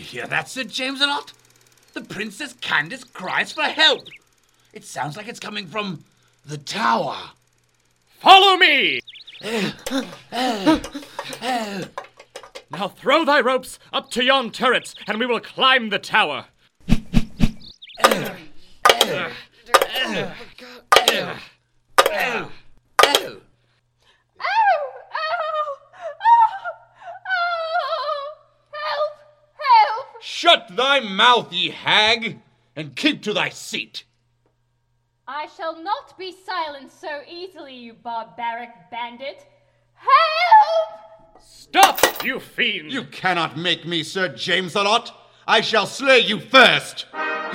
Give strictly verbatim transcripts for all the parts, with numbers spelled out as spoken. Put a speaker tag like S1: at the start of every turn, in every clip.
S1: hear that, Sir James-a-Lot? The Princess Candace cries for help. It sounds like it's coming from the tower.
S2: Follow me! Now throw thy ropes up to yon turrets, and we will climb the tower.
S1: Shut thy mouth, ye hag, and keep to thy seat.
S3: I shall not be silenced so easily, you barbaric bandit. Help!
S2: Stop, you fiend!
S1: You cannot make me, Sir James-a-Lot. I shall slay you first.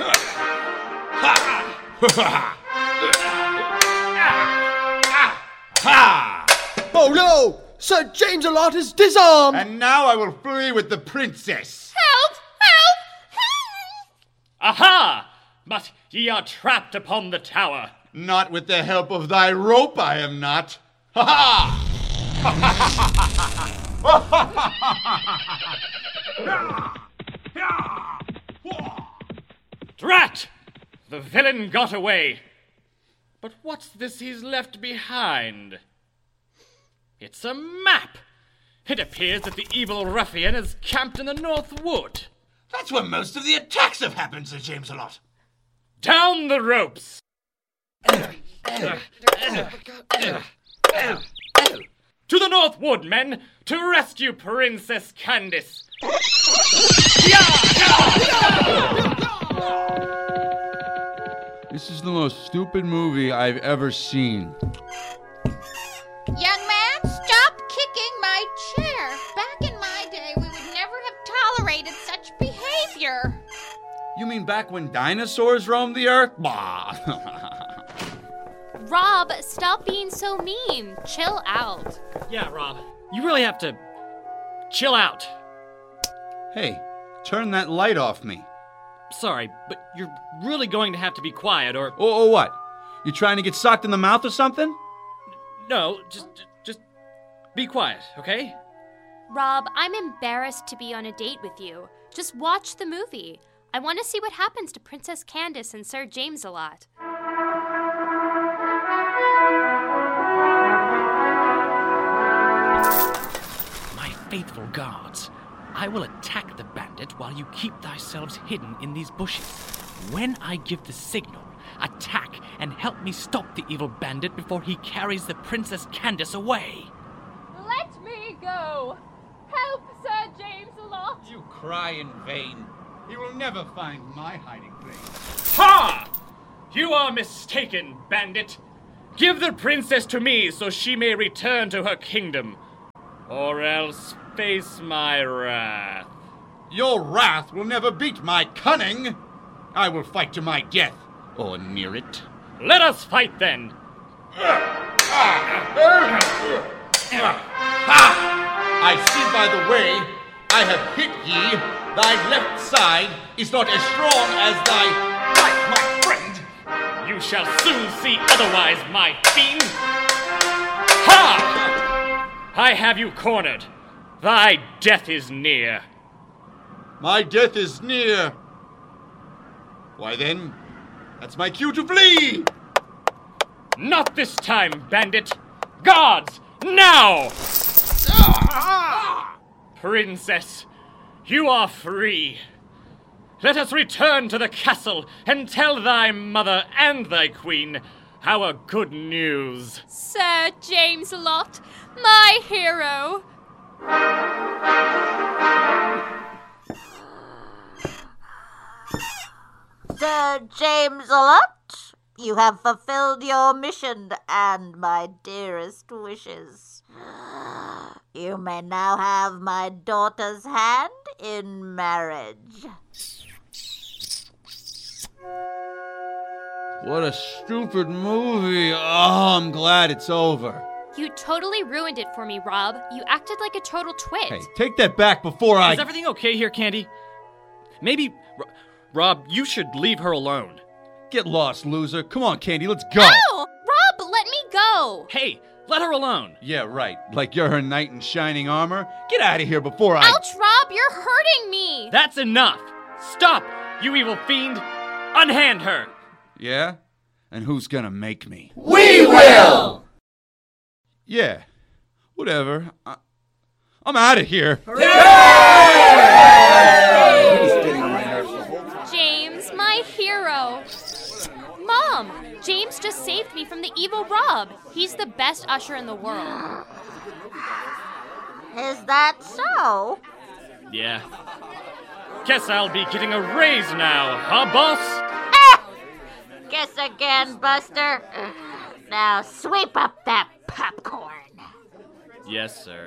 S4: Oh no! Sir James-a-Lot is disarmed!
S1: And now I will flee with the princess.
S3: Help! Help! Help!
S2: Aha! But ye are trapped upon the tower.
S1: Not with the help of thy rope, I am not. Ha
S2: ha! Drat! The villain got away. But what's this he's left behind? It's a map. It appears that the evil ruffian is camped in the North Wood.
S1: That's where most of the attacks have happened, Sir James-a-Lot.
S2: Down the ropes! To the North Wood, men, to rescue Princess Candace.
S5: This is the most stupid movie I've ever seen.
S6: Young man, stop kicking my chair. Back in my day, we would never have tolerated such behavior.
S1: You mean back when dinosaurs roamed the earth? Bah.
S3: Rob, stop being so mean. Chill out.
S2: Yeah, Rob, you really have to chill out.
S1: Hey, turn that light off me.
S2: Sorry, but you're really going to have to be quiet or...
S1: Or, or what? You trying to get socked in the mouth or something?
S2: No, just, just be quiet, okay?
S3: Rob, I'm embarrassed to be on a date with you. Just watch the movie. I want to see what happens to Princess Candace and Sir James-a-Lot.
S2: My faithful guards, I will attack the bandit while you keep thyselves hidden in these bushes. When I give the signal, attack and help me stop the evil bandit before he carries the Princess Candace away.
S3: Let me go! Help, Sir James-a-Lot!
S1: You cry in vain. He will never find my hiding place.
S2: Ha! You are mistaken, bandit. Give the princess to me so she may return to her kingdom. Or else face my wrath.
S1: Your wrath will never beat my cunning. I will fight to my death, or near it.
S2: Let us fight then.
S1: I see by the way I have hit ye, thy left side is not as strong as thy right, my friend.
S2: You shall soon see otherwise, my fiend. Ha! I have you cornered. Thy death is near.
S1: My death is near. Why then, that's my cue to flee.
S2: Not this time, bandit. Guards, now! Princess, you are free. Let us return to the castle and tell thy mother and thy queen our good news.
S3: Sir James-a-Lot, my hero.
S6: Sir James-a-Lot, you have fulfilled your mission and my dearest wishes. You may now have my daughter's hand in marriage.
S5: What a stupid movie. Oh, I'm glad it's over.
S3: You totally ruined it for me, Rob. You acted like a total twit.
S5: Hey, take that back before I...
S2: Is everything okay here, Candy? Maybe, R- Rob, you should leave her alone.
S5: Get lost, loser. Come on, Candy, let's go.
S3: No! Rob, let me go!
S2: Hey, let her alone.
S5: Yeah, right. Like you're her knight in shining armor. Get out of here before I...
S3: Ouch, Rob! Stop! You're hurting me!
S2: That's enough! Stop, you evil fiend! Unhand her!
S5: Yeah? And who's gonna make me?
S4: We will!
S5: Yeah. Whatever. I, I'm out of here.
S3: James, my hero. Mom, James just saved me from the evil Rob. He's the best usher in the world.
S6: Is that so?
S2: Yeah. Guess I'll be getting a raise now, huh, boss?
S6: Ah! Guess again, Buster. Now sweep up that popcorn.
S2: Yes, sir.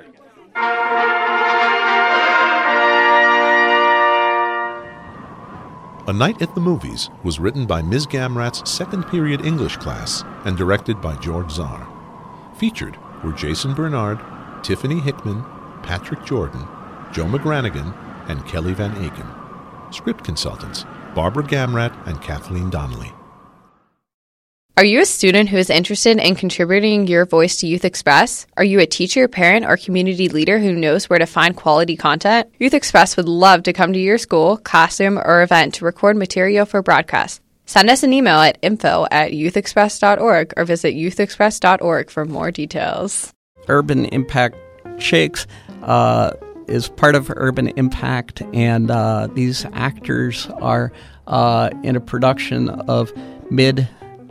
S7: A Night at the Movies was written by Miz Gamrat's second period English class and directed by George Czar. Featured were Jason Bernard, Tiffany Hickman, Patrick Jordan, Joe McGranigan, and Kelly Van Aken. Script consultants, Barbara Gamrat and Kathleen Donnelly.
S8: Are you a student who is interested in contributing your voice to Youth Express? Are you a teacher, parent, or community leader who knows where to find quality content? Youth Express would love to come to your school, classroom, or event to record material for broadcast. Send us an email at info at youthexpress dot org or visit youthexpress dot org for more details.
S9: Urban Impact Shakes uh, is part of Urban Impact, and uh, these actors are uh, in a production of Mid...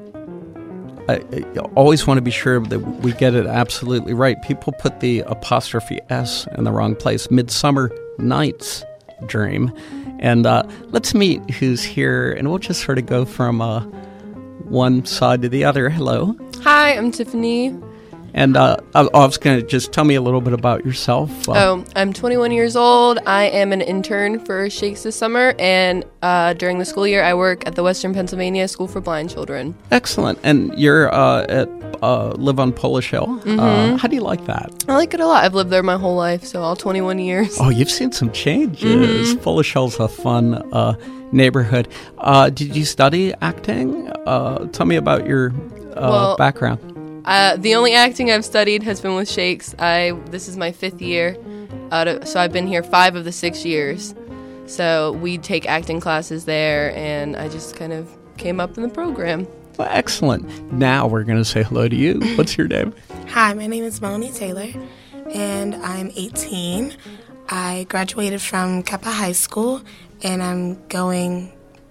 S9: I, I always want to be sure that we get it absolutely right. People put the apostrophe S in the wrong place. Midsummer Night's Dream. And uh, let's meet who's here, and we'll just sort of go from uh, one side to the other. Hello.
S10: Hi, I'm Tiffany.
S9: And uh, I, I was going to just tell me a little bit about yourself. Uh,
S10: oh, I'm twenty-one years old. I am an intern for Shakes this summer, and uh, during the school year, I work at the Western Pennsylvania School for Blind Children.
S9: Excellent. And you're uh, at uh, live on Polish Hill.
S10: Mm-hmm.
S9: Uh, how do you like that?
S10: I like it a lot. I've lived there my whole life, so all twenty-one years.
S9: Oh, you've seen some changes. Mm-hmm. Polish Hill's a fun uh, neighborhood. Uh, did you study acting? Uh, tell me about your uh,
S10: well,
S9: background.
S10: Uh, the only acting I've studied has been with Shakes. I this is my fifth year, out of, so I've been here five of the six years. So we take acting classes there, and I just kind of came up in the program.
S9: Well, excellent. Now we're going to say hello to you. What's your name?
S11: Hi, my name is Melanie Taylor, and I'm eighteen. I graduated from Kappa High School, and I'm going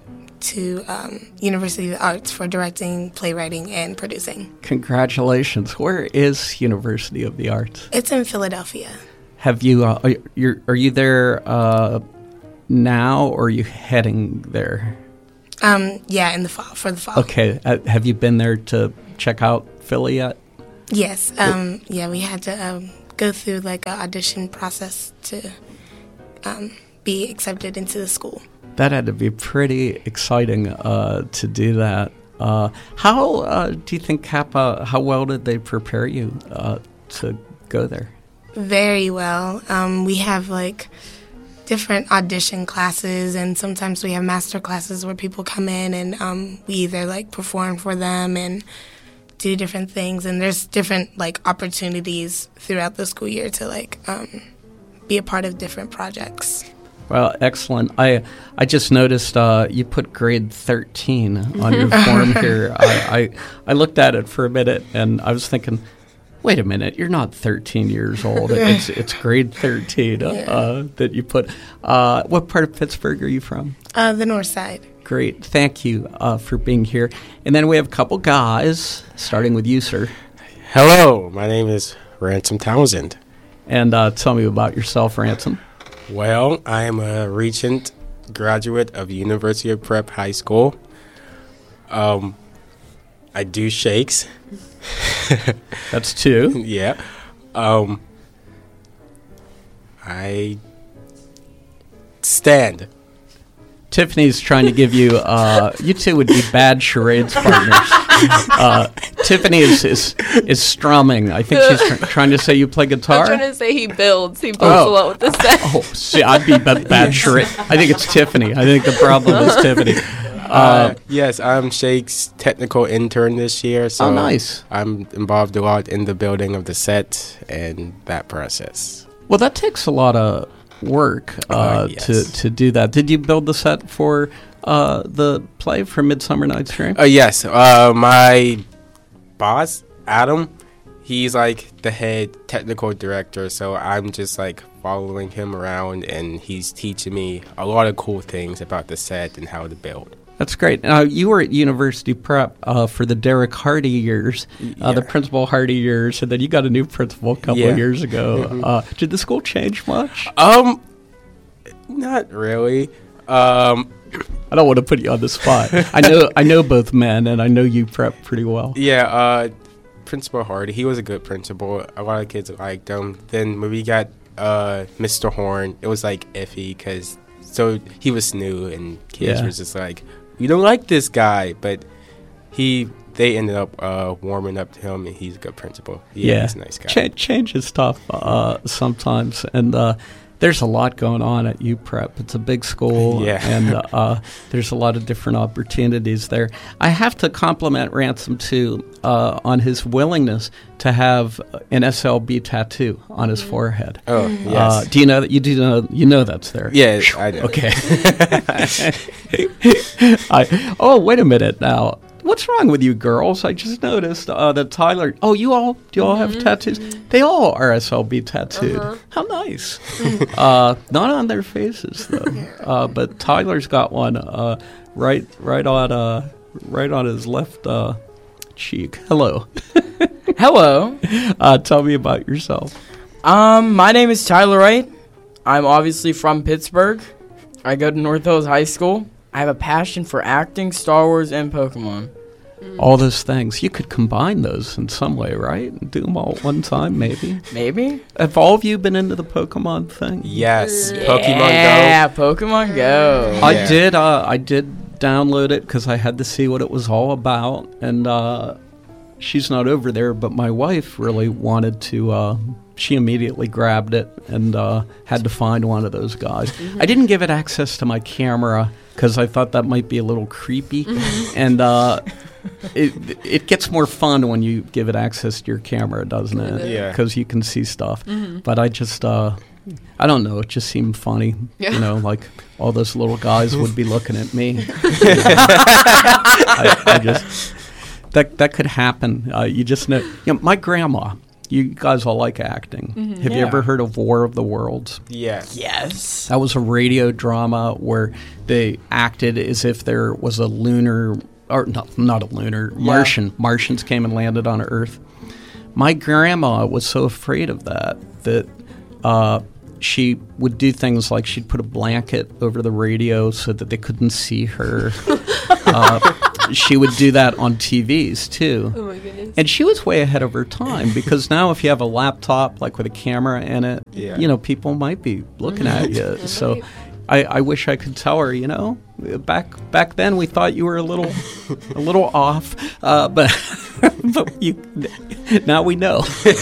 S11: to um, University of the Arts for directing, playwriting, and producing.
S9: Congratulations. Where is University of the Arts?
S11: It's in Philadelphia.
S9: Have you, uh, are, you're, are you there uh, now, or are you heading there?
S11: Um, yeah, in the fall, for the fall.
S9: Okay. Uh, have you been there to check out Philly yet?
S11: Yes. Um, yeah, we had to um, go through like an audition process to um, be accepted into the school.
S9: That had to be pretty exciting uh, to do that. Uh, how uh, do you think Kappa, how well did they prepare you uh, to go there?
S11: Very well. Um, we have like different audition classes, and sometimes we have master classes where people come in and um, we either like perform for them and do different things. And there's different like opportunities throughout the school year to like um, be a part of different projects.
S9: Well, excellent. I I just noticed uh, you put grade thirteen on your form here. I, I I looked at it for a minute, and I was thinking, wait a minute, you're not thirteen years old. It's it's grade thirteen uh,
S11: yeah.
S9: uh, that you put. Uh, what part of Pittsburgh are you from?
S11: Uh, the north side.
S9: Great. Thank you uh, for being here. And then we have a couple guys, starting with you, sir.
S12: Hello, my name is Ransom Townsend.
S9: And uh, tell me about yourself, Ransom.
S12: Well, I am a recent graduate of University of Prep High School. Um, I do Shakes.
S9: That's two.
S12: Yeah. Um, I stand.
S9: Tiffany's trying to give you, uh, you two would be bad charades partners. Uh, Tiffany is, is is strumming. I think she's tr- trying to say you play guitar.
S10: I'm trying to say he builds. He builds
S9: oh.
S10: a lot with the set.
S9: Oh, see, I'd be b- bad charade. I think it's Tiffany. I think the problem is Tiffany. Uh,
S12: uh, yes, I'm Shakes' technical intern this year. So
S9: oh, nice.
S12: I'm involved a lot in the building of the set and that process.
S9: Well, that takes a lot of work uh,
S12: Uh, yes.
S9: to to do that. Did you build the set for uh, the play for Midsummer Night's Dream?
S12: Uh, yes. Uh, my boss, Adam, he's like the head technical director, so I'm just like following him around, and he's teaching me a lot of cool things about the set and how to build.
S9: That's great. Now, you were at University Prep uh, for the Derek Hardy years, uh,
S12: Yeah.
S9: the Principal Hardy years, and then you got a new principal a couple
S12: Yeah.
S9: of years ago.
S12: Mhm.
S9: Uh, did the school change much?
S12: Um, not really. Um,
S9: I don't want to put you on the spot. I know I know both men, and I know you Prep pretty well.
S12: yeah, uh, Principal Hardy, he was a good principal. A lot of kids liked him. Then when we got uh, Mister Horn, it was like iffy because so he was new, and kids
S9: Yeah.
S12: were just like, we don't like this guy, but he they ended up uh, warming up to him, and he's a good principal. Yeah, he's a nice guy.
S9: Ch- change is tough uh, sometimes, and uh, there's a lot going on at U Prep. It's a big school,
S12: Yeah.
S9: and uh, there's a lot of different opportunities there. I have to compliment Ransom too uh, on his willingness to have an S L B tattoo on his forehead.
S12: Oh,
S9: Uh,
S12: yes.
S9: do you know that? You do know? You know that's there.
S12: Yeah, I do.
S9: Okay. I, oh, wait a minute now. What's wrong with you girls? I just noticed uh, that Tyler. Oh, you all do you all have tattoos? They all are S L B tattooed.
S10: Uh-huh.
S9: How nice. uh, not on their faces though. Uh, but Tyler's got one uh, right right on uh, right on his left uh, cheek. Hello.
S13: Hello.
S9: Uh, tell me about yourself.
S13: Um, my name is Tyler Wright. I'm obviously from Pittsburgh. I go to North Hills High School. I have a passion for acting, Star Wars, and Pokemon.
S9: All those things. You could combine those in some way, right? Do them all at one time, maybe.
S13: Maybe.
S9: Have all of you been into the Pokemon thing?
S12: Yes,
S13: Yeah,
S12: Pokemon
S13: Yeah, Pokemon Go.
S9: I
S12: Yeah.
S9: did. Uh, I did download it because I had to see what it was all about, and uh, she's not over there. But my wife really wanted to. Uh, she immediately grabbed it and uh, had to find one of those guys. I didn't give it access to my camera because I thought that might be a little creepy, and uh, it it gets more fun when you give it access to your camera, doesn't it?
S12: Yeah.
S9: Because you can see stuff.
S10: Mhm.
S9: But I just. Uh, I don't know. It just seemed funny,
S10: Yeah.
S9: you know, like all those little guys would be looking at me. I, I just that that could happen. Uh, you just know. You know, my grandma. You guys all like acting.
S10: Mhm.
S9: Have you
S13: Yeah.
S9: ever heard of War of the Worlds?
S12: Yes.
S13: Yes.
S9: That was a radio drama where they acted as if there was a lunar, or not, not a lunar, Martian. Martians came and landed on Earth. My grandma was so afraid of that that uh, she would do things like she'd put a blanket over the radio so that they couldn't see her. uh, she would do that on T Vs too.
S10: Oh my goodness.
S9: And she was way ahead of her time because now if you have a laptop like with a camera in it,
S12: Yeah.
S9: you know, people might be looking at you. So I, I wish I could tell her, you know, back back then we thought you were a little a little off, uh, but but you now we know.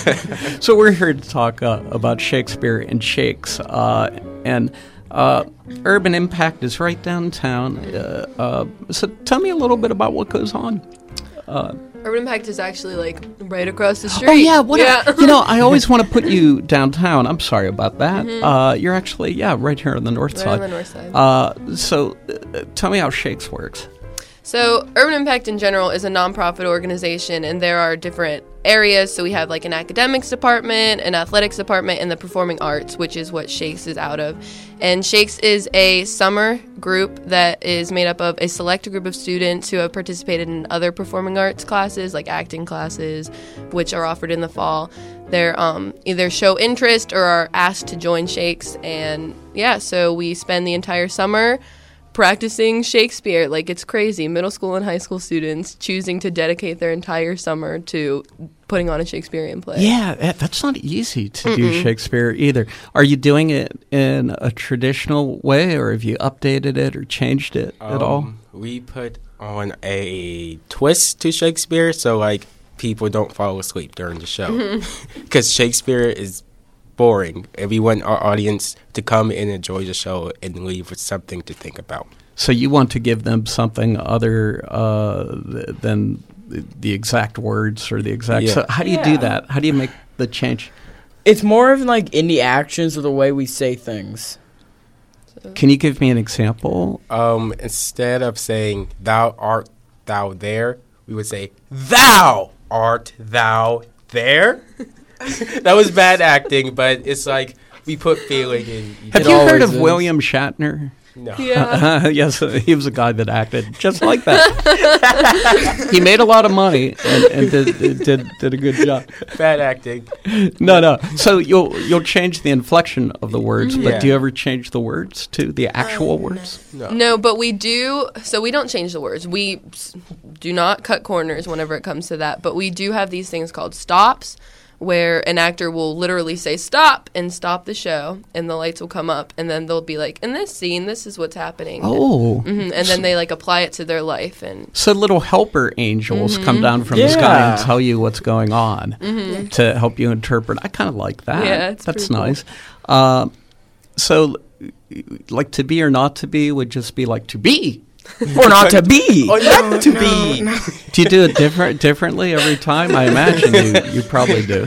S9: So we're here to talk uh, about Shakespeare and Shakes, uh, and uh, Urban Impact is right downtown. Uh, uh, so tell me a little bit about what goes on. Uh,
S10: Urban Impact is actually like right across the street.
S9: Oh yeah, what
S10: yeah.
S9: A, you know, I always want to put you downtown. I'm sorry about that.
S10: Mhm.
S9: Uh, you're actually yeah, right here on the north
S10: Right
S9: side.
S10: on the north side.
S9: Uh, so, uh, tell me how Shakes works.
S10: So, Urban Impact in general is a nonprofit organization, and there are different areas. So, we have like an academics department, an athletics department, and the performing arts, which is what Shakes is out of. And Shakes is a summer group that is made up of a select group of students who have participated in other performing arts classes, like acting classes, which are offered in the fall. They're um, either show interest or are asked to join Shakes. And yeah, so we spend the entire summer practicing Shakespeare. Like, it's crazy. Middle school and high school students choosing to dedicate their entire summer to putting on a Shakespearean play.
S9: Yeah, that- that's not easy to do
S10: Mm-mm.
S9: Shakespeare either. Are you doing it in a traditional way, or have you updated it or changed it at all?
S12: Um, We put on a twist to Shakespeare, so like people don't fall asleep during the show,
S10: Mhm.
S12: because Shakespeare is boring, and we want our audience to come and enjoy the show and leave with something to think about.
S9: So you want to give them something other uh, th- than the, the exact words or the exact.
S12: Yeah.
S9: So how do you
S13: Yeah.
S9: do that? How do you make the change?
S13: It's more of like in the actions or the way we say things.
S9: Can you give me an example?
S12: Um, instead of saying "Thou art thou there," we would say "Thou art thou there." That was bad acting, but it's like we put feeling in.
S9: Have you heard of is. William Shatner?
S12: No.
S10: Yeah.
S9: Yes, he was a guy that acted just like that. He made a lot of money and, and did, did did a good job.
S12: Bad acting.
S9: No, no. So you'll you'll change the inflection of the words,
S10: Mm-hmm.
S9: but
S12: Yeah.
S9: do you ever change the words to the actual words?
S12: No.
S10: No, but we do. So we don't change the words. We s- do not cut corners whenever it comes to that. But we do have these things called stops, where an actor will literally say stop and stop the show, and the lights will come up, and then they'll be like, in this scene, this is what's happening.
S9: Oh.
S10: hmm And then they like apply it to their life. And
S9: So little helper angels
S10: Mhm.
S9: come down from the sky
S13: Yeah.
S9: and tell you what's going on
S10: Mhm.
S9: to help you interpret. I kind of like that.
S10: Yeah, it's
S9: That's
S10: pretty cool.
S9: nice. Uh, so, like to be or not to be would just be like to be.
S13: Or not to be.
S12: Or not to be.
S9: Do you do it different differently every time? I imagine you you probably do.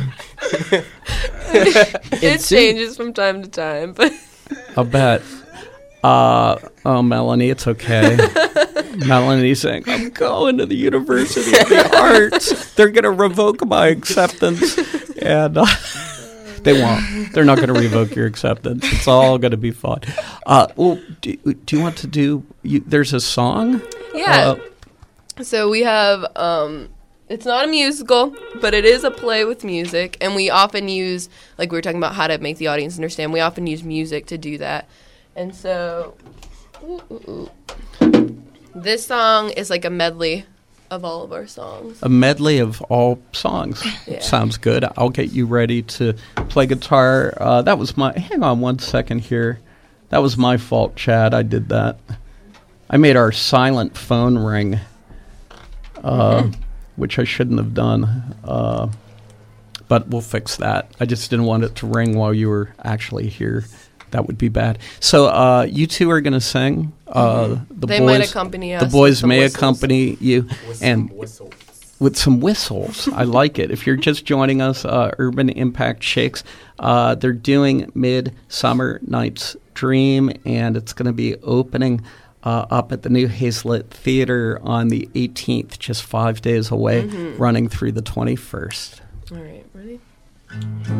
S10: it changes from time to time. But
S9: I'll bet. Uh, oh, Melanie, it's okay. Melanie's saying, I'm going to the University of the Arts. They're going to revoke my acceptance. And uh, they won't. They're not going to revoke your acceptance. It's all going to be fun. Uh, well, do, do you want to do, you, there's a song?
S10: yeah.
S9: Uh,
S10: So we have, um, it's not a musical, but it is a play with music. And we often use, like we were talking about how to make the audience understand, we often use music to do that. And so, ooh, ooh, ooh. This song is like a medley of all of our songs.
S9: A medley of all songs.
S10: Yeah.
S9: Sounds good. I'll get you ready to play guitar. Uh, that was my, hang on one second here. That was my fault, Chad. I did that. I made our silent phone ring. Uh,
S10: Mm-hmm.
S9: which I shouldn't have done. Uh, but we'll fix that. I just didn't want it to ring while you were actually here. That would be bad. So uh, you two are going to sing. Uh,
S10: Mm-hmm.
S9: the
S10: They
S9: boys,
S10: might accompany us
S9: The
S10: with
S9: boys
S10: some
S9: may
S10: whistles.
S9: accompany you.
S12: With
S9: and
S12: some whistles.
S9: with some whistles. I like it. If you're just joining us, uh, Urban Impact Shakes, uh, they're doing Midsummer Night's Dream, and it's going to be opening uh, up at the New Hazlitt Theater on the eighteenth, just five days away,
S10: Mhm.
S9: running through the twenty-first.
S10: All right, ready?